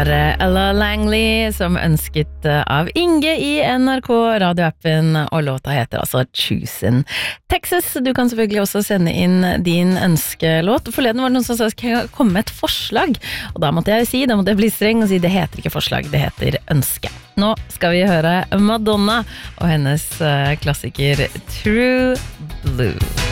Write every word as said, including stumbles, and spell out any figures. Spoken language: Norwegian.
var Ella Langley som ønsket av Inge i N R K radioappen, og låta heter altså Choosin' Texas. Du kan selvfølgelig også sende inn din ønskelåt. Forleden var det noen som sa skal jeg komme med et forslag, og da måtte jeg si, da måtte jeg bli streng og si det heter ikke forslag, det heter ønske. Nå skal vi høre Madonna og hennes klassiker True Blue.